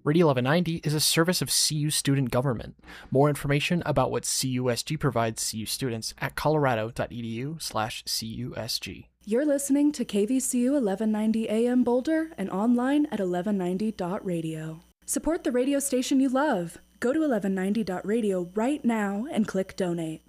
Radio 1190 is a service of CU Student Government. More information about what CUSG provides CU students at colorado.edu/CUSG. You're listening to KVCU 1190 AM Boulder and online at 1190.radio. Support the radio station you love. Go to 1190.radio right now and click donate.